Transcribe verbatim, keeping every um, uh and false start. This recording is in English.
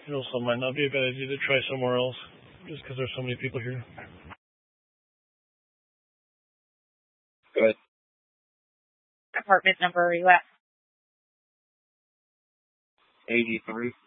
It also might not be a bad idea to try somewhere else, just because there's so many people here. Good. Apartment number are you at? eighty-three.